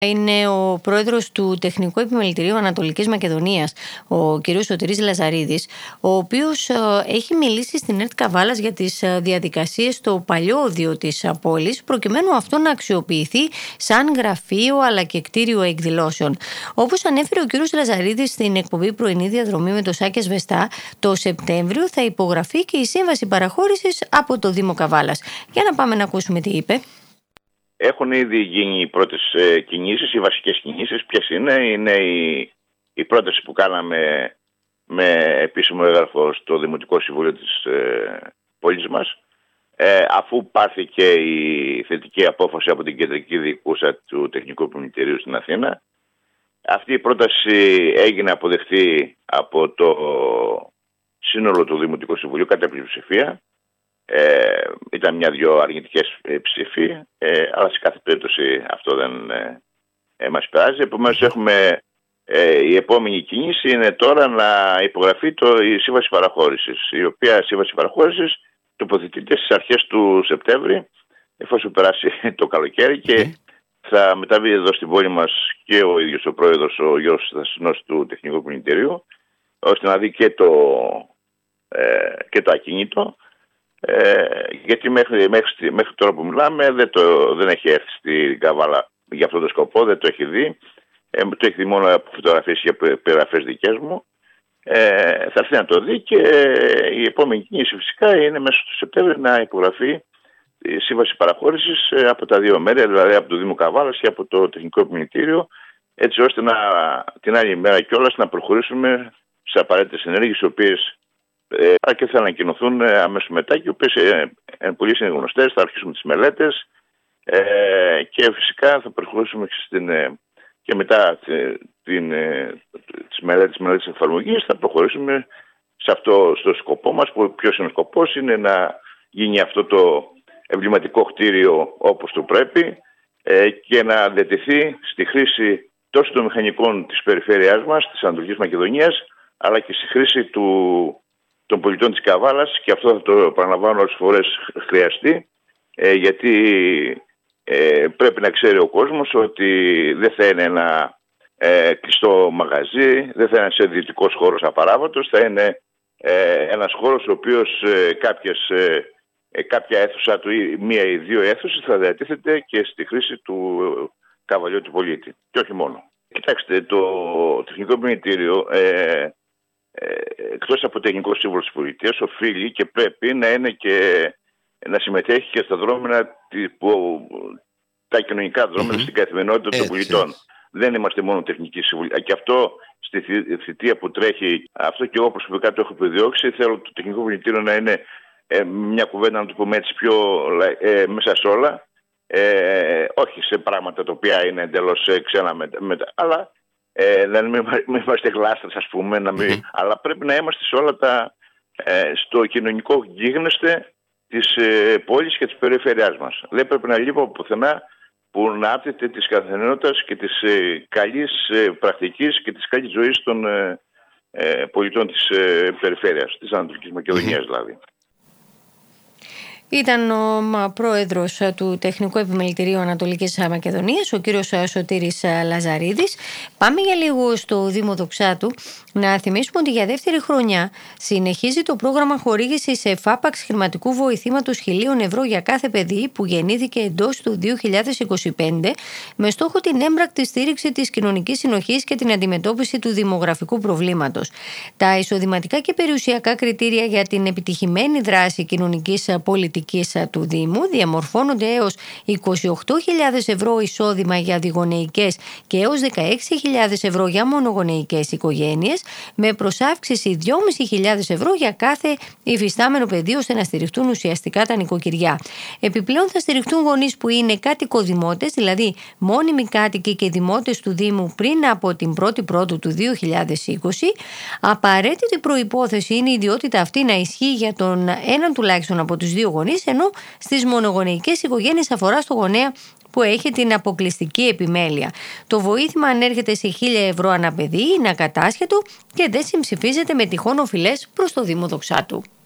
Είναι ο πρόεδρος του Τεχνικού Επιμελητηρίου Ανατολικής Μακεδονίας, ο κ. Σωτήρης Λαζαρίδης, ο οποίος έχει μιλήσει στην ΕΡΤ Καβάλας για τις διαδικασίες στο παλιώδιο της πόλης, προκειμένου αυτό να αξιοποιηθεί σαν γραφείο αλλά και κτίριο εκδηλώσεων. Όπως ανέφερε ο κ. Λαζαρίδης στην εκπομπή Πρωινή Διαδρομή με το Σάκη Σβεστά, το Σεπτέμβριο θα υπογραφεί και η σύμβαση παραχώρησης από το Δήμο Καβάλας. Για να πάμε να ακούσουμε τι είπε. Έχουν ήδη γίνει οι πρώτες κινήσεις, οι βασικές κινήσεις. Ποιες είναι? Είναι η πρόταση που κάναμε με επίσημο έγγραφο στο Δημοτικό Συμβούλιο της πόλης μας. Αφού πάρθηκε η θετική απόφαση από την κεντρική διοικούσα του Τεχνικού Επιμελητηρίου στην Αθήνα, αυτή η πρόταση έγινε αποδεκτή από το σύνολο του Δημοτικού Συμβουλίου κατά πλειοψηφία. Ήταν μια-δυο αρνητικές ψήφοι, αλλά σε κάθε περίπτωση αυτό δεν μας πειράζει. Επομένως η επόμενη κίνηση είναι τώρα να υπογραφεί η σύμβαση παραχώρησης, η οποία σύμβαση παραχώρησης τοποθετείται στις αρχές του Σεπτέμβρη, εφόσον περάσει το καλοκαίρι, και θα μεταβεί εδώ στην πόλη μας και ο ίδιος ο πρόεδρος, ο Γιώργος Θασσινός του Τεχνικού Επιμελητηρίου, ώστε να δει και το ακίνητο. Γιατί μέχρι τώρα που μιλάμε δεν έχει έρθει στην Καβάλα για αυτόν τον σκοπό, δεν το έχει δει. Το έχει δει μόνο από φωτογραφίες και περιγραφές δικές μου. Θα έρθει να το δει και η επόμενη κίνηση φυσικά είναι μέσα στο Σεπτέμβριο να υπογραφεί η σύμβαση παραχώρησης από τα δύο μέρη, δηλαδή από το Δήμο Καβάλας και από το Τεχνικό Επιμελητήριο, έτσι ώστε την άλλη μέρα κιόλας να προχωρήσουμε σε απαραίτητες ενέργειες, οι οποίες και θα ανακοινωθούν αμέσως μετά, και οι οποίες πολύ είναι γνωστές. Θα αρχίσουμε τις μελέτες και φυσικά θα προχωρήσουμε και μετά τις μελέτες εφαρμογής, θα προχωρήσουμε στο σκοπό μας, που ποιος είναι ο σκοπός? Είναι να γίνει αυτό το εμβληματικό κτίριο όπως το πρέπει και να διατεθεί στη χρήση τόσο των μηχανικών της περιφέρειάς μας, της Ανατολικής Μακεδονίας, αλλά και στη χρήση των πολιτών της Καβάλας, και αυτό θα το επαναλαμβάνω όσες φορές χρειαστεί, γιατί πρέπει να ξέρει ο κόσμος ότι δεν θα είναι ένα κλειστό μαγαζί, δεν θα είναι ένας δυτικός χώρος απαράβατος, θα είναι ένας χώρος ο οποίος κάποια αίθουσα του, μία ή δύο αίθουσες, θα διατίθεται και στη χρήση του καβαλιώτη πολίτη. Και όχι μόνο. Κοιτάξτε, το Τεχνικό Επιμελητήριο, εκτός από τεχνικό σύμβολο της πολιτείας, οφείλει και πρέπει να είναι να συμμετέχει και στα δρόμενα, τα κοινωνικά δρόμενα στην καθημερινότητα των πολιτών. Δεν είμαστε μόνο τεχνική συμβουλή. Και αυτό στη θητεία που τρέχει, αυτό και εγώ προσωπικά το έχω επιδιώξει. Θέλω το Τεχνικό Επιμελητήριο να είναι μια κουβέντα, να το πούμε έτσι, πιο μέσα σε όλα. Όχι σε πράγματα τα οποία είναι εντελώς ξένα αλλά να μην είμαστε γλάστρες, ας πούμε, αλλά πρέπει να είμαστε σε όλα στο κοινωνικό γίγνεσθε της πόλης και της περιφέρειάς μας. Δεν πρέπει να λείπω από πουθενά που να άπτεται της καθημερινότητας και της καλής πρακτικής και της καλής ζωής των πολιτών της περιφέρειας, της Ανατολικής Μακεδονίας δηλαδή. Ήταν ο πρόεδρος του Τεχνικού Επιμελητηρίου Ανατολικής Μακεδονίας, ο κύριος Σωτήρης Λαζαρίδης. Πάμε για λίγο στο Δήμο Δοξάτου. Να θυμίσουμε ότι για δεύτερη χρονιά συνεχίζει το πρόγραμμα χορήγησης εφάπαξ χρηματικού βοηθήματος 1.000 ευρώ για κάθε παιδί που γεννήθηκε εντός του 2025, με στόχο την έμπρακτη στήριξη της κοινωνικής συνοχής και την αντιμετώπιση του δημογραφικού προβλήματος. Τα εισοδηματικά και περιουσιακά κριτήρια για την επιτυχημένη δράση κοινωνικής πολιτικής του Δήμου διαμορφώνονται έως 28.000 ευρώ εισόδημα για διγονεϊκές και έως 16.000 ευρώ για μονογονεϊκές οικογένειες, με προσάυξηση 2.500 ευρώ για κάθε υφιστάμενο παιδί, ώστε να στηριχτούν ουσιαστικά τα νοικοκυριά. Επιπλέον θα στηριχτούν γονείς που είναι κάτοικοδημότες, δηλαδή μόνιμοι κάτοικοι και δημότες του Δήμου πριν από την 1η Πρώτου του 2020. Απαραίτητη προϋπόθεση είναι η ιδιότητα αυτή να ισχύει για τον έναν τουλάχιστον από τους δύο γονείς, ενώ στις μονογονεϊκές οικογένειες αφορά στο γονέα που έχει την αποκλειστική επιμέλεια. Το βοήθημα ανέρχεται σε 1.000 ευρώ ανά παιδί, είναι ακατάσχετο και δεν συμψηφίζεται με τυχόν οφειλές προς το Δήμο Δοξάτου.